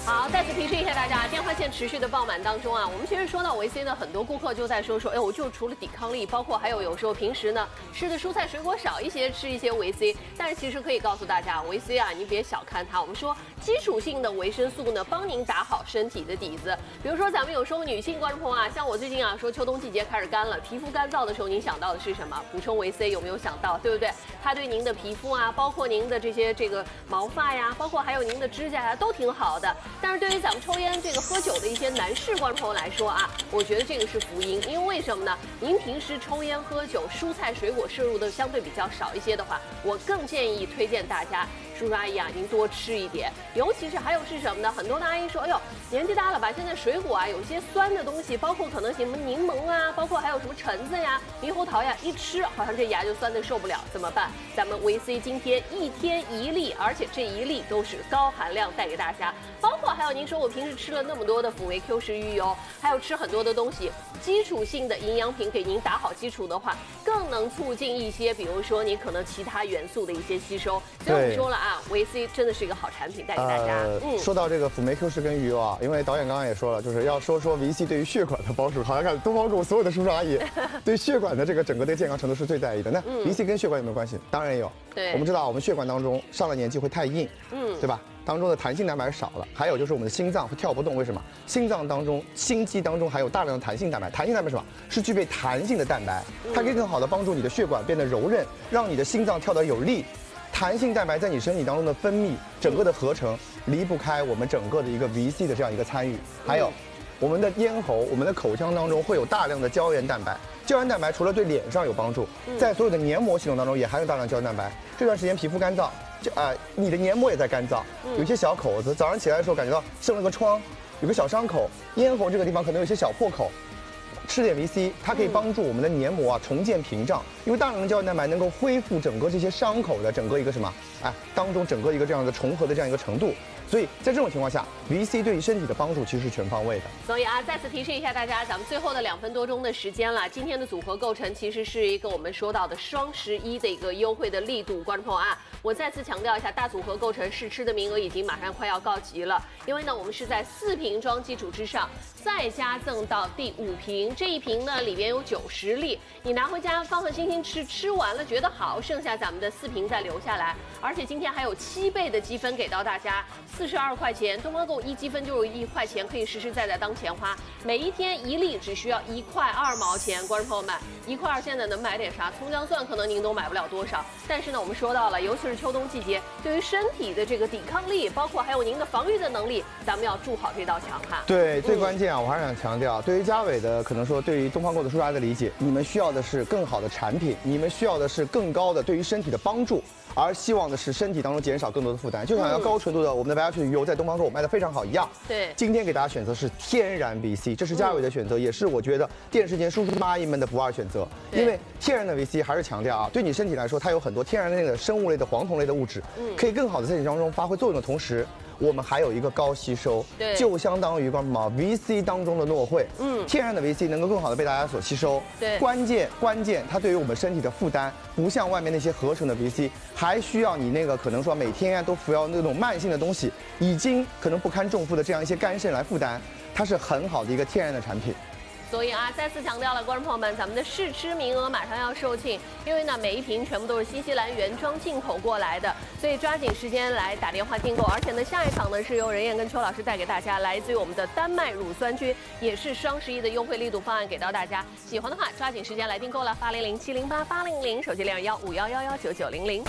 好，再次提示一下大家，电话线持续的爆满当中啊，我们其实说到维 C 呢，很多顾客就在说，哎，我就除了抵抗力，包括还有时候平时呢吃的蔬菜水果少一些，吃一些维 C。但是其实可以告诉大家，维 C 啊，你别小看它。我们说基础性的维生素呢，帮您打好身体的底子。比如说咱们有时候女性观众朋友啊，像我最近啊说秋冬季节开始干了，皮肤干燥的时候，您想到的是什么？补充维 C 有没有想到？对不对？它对您的皮肤啊，包括您的这个毛发呀，包括还有您的指甲呀，都挺好的。但是对于咱们抽烟喝酒的一些男士观众朋友来说啊，我觉得这个是福音，因为为什么呢？您平时抽烟喝酒，蔬菜水果摄入的相对比较少一些的话，我更建议推荐大家。叔叔阿姨啊，您多吃一点，尤其是还有是什么呢？很多的阿姨说，哎呦，年纪大了吧，现在水果啊有些酸的东西，包括可能什么柠檬啊，包括还有什么橙子呀、猕猴桃呀，一吃好像这牙就酸的受不了，怎么办？咱们维 C 今天1天1粒，而且这1粒都是高含量带给大家，包括还有您说我平时吃了那么多的辅酶 Q 十鱼油，还有吃很多的东西，基础性的营养品给您打好基础的话，更能促进一些，比如说你可能其他元素的一些吸收。所以我们说了啊。维 C 真的是一个好产品，带给大家。 说到这个辅酶 Q 十跟鱼油啊，因为导演刚刚也说了，就是要说维 C 对于血管的帮助。好像看东方购所有的叔叔阿姨对血管的整个的健康程度是最在意的。那维 C 跟血管有没有关系？当然有。 对， 我们知道我们血管当中上了年纪会太硬，对吧？当中的弹性蛋白少了，还有就是我们的心脏会跳不动，为什么？心脏当中、心肌当中还有大量的弹性蛋白。弹性蛋白是什么？是具备弹性的蛋白，它可以更好的帮助你的血管变得柔韧，让你的心脏跳得有力。弹性蛋白在你身体当中的分泌，整个的合成离不开我们整个的一个 VC 的这样一个参与。还有，我们的咽喉、我们的口腔当中会有大量的胶原蛋白。胶原蛋白除了对脸上有帮助，在所有的黏膜系统当中也含有大量胶原蛋白。这段时间皮肤干燥，你的黏膜也在干燥，有一些小口子，早上起来的时候感觉到生了个疮，有个小伤口，咽喉这个地方可能有一些小破口。吃点 VC， 它可以帮助我们的黏膜啊重建屏障，因为大量的胶原蛋白能够恢复整个这些伤口的整个一个什么，当中整个一个这样的重合的这样一个程度。所以在这种情况下 ，VC 对于身体的帮助其实是全方位的。 所以啊，再次提示一下大家，咱们最后的2分多钟的时间了，今天的组合构成其实是一个我们说到的双11的一个优惠的力度，观众朋友啊，我再次强调一下，大组合构成试吃的名额已经马上快要告急了，因为呢，我们是在4瓶装基础之上，再加赠到第5瓶，这1瓶呢里边有90粒，你拿回家放心心吃，吃完了觉得好，剩下咱们的4瓶再留下来，而且今天还有7倍的积分给到大家，42块钱，东方购1积分就是1块钱，可以实实在在当钱花，每一天1粒只需要1块2毛钱，观众朋友们，1块2现在能买点啥？葱姜蒜可能您都买不了多少，但是呢，我们说到了，尤其是秋冬季节，对于身体的这个抵抗力，包括还有您的防御的能力，咱们要筑好这道墙哈。 对，最关键啊，我还是想强调，对于嘉伟的可能说，对于东方购的叔叔阿姨的理解，你们需要的是更好的产品，你们需要的是更高的对于身体的帮助。而希望的是身体当中减少更多的负担，就像要高纯度的我们的白牙水鱼油在东方购卖的非常好一样。 对， 今天给大家选择是天然 VC， 这是嘉伟的选择，也是我觉得电视前叔叔阿姨们的不二选择。因为天然的 VC 还是强调啊，对你身体来说，它有很多天然类的生物类的黄酮类的物质，可以更好的在你当中发挥作用的同时。我们还有一个高吸收，就相当于观众朋友 VC 当中的诺慧，天然的 VC 能够更好的被大家所吸收。 对， 关键，它对于我们身体的负担，不像外面那些合成的 VC， 还需要你那个可能说每天都服药那种慢性的东西，已经可能不堪重负的这样一些肝肾来负担，它是很好的一个天然的产品。 所以啊，再次强调了，观众朋友们，咱们的试吃名额马上要售罄，因为呢，每1瓶全部都是新西兰原装进口过来的，所以抓紧时间来打电话订购。而且呢，下一场呢是由任燕跟邱老师带给大家，来自于我们的丹麦乳酸菌，也是双11的优惠力度方案给到大家。喜欢的话，抓紧时间来订购了，800-708-800，手机215119900。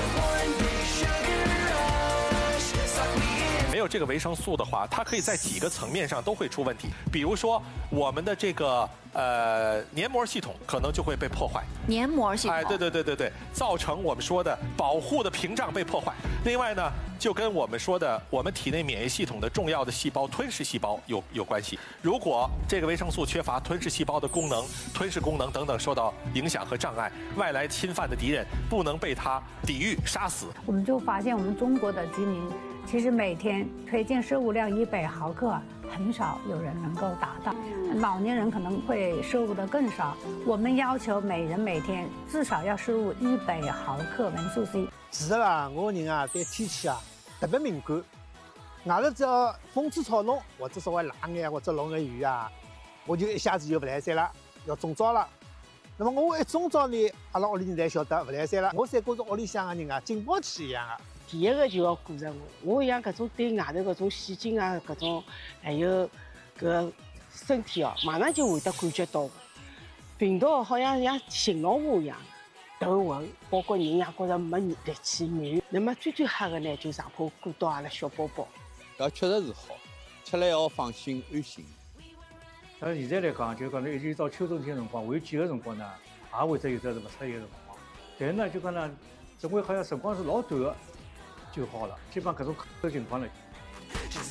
没有这个维生素的话，它可以在几个层面上都会出问题。比如说，我们的这个黏膜系统可能就会被破坏。 黏膜系统， 对，造成我们说的保护的屏障被破坏。另外呢，就跟我们说的我们体内免疫系统的重要的细胞吞噬细胞有关系。如果这个维生素缺乏，吞噬细胞的功能、吞噬功能等等受到影响和障碍，外来侵犯的敌人不能被它抵御杀死。 我们就发现我们中国的居民其实每天推荐摄入量100毫克，很少有人能够达到。老年人可能会摄入的更少。我们要求每人每天至少要摄入100毫克维生素 C。 其实啦，我个人啊对天气啊特别敏感， 外头只要风吹草动，或者稍微冷眼或者落眼雨啊，我就一下子就不来三了，要中招了。那么我一中招呢，阿拉屋里人才晓得不来三了。我才觉着屋里向个人啊，警报器一样的。 第一个就要顾着我像搿种对外头搿种细菌啊，搿种还有搿身体哦，马上就会得感觉到病毒好像信号码一样，头昏，包括人也觉着没力气软。那么最吓个呢，就上怕赶到阿拉小宝宝。 搿确实是好，吃了要放心安心。 但现在来讲，就讲呢，一直到秋冬天辰光，还有几个辰光呢，也会得有得是勿适宜个辰光。但是呢，就讲呢，总归好像辰光是老短个就好了，基本上搿种情况呢。